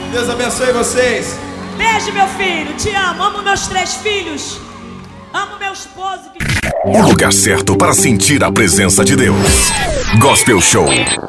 Deus abençoe vocês. Beijo, meu filho. Te amo. Amo meus 3 filhos. Amo meu esposo. O lugar certo para sentir a presença de Deus. Gospel Show.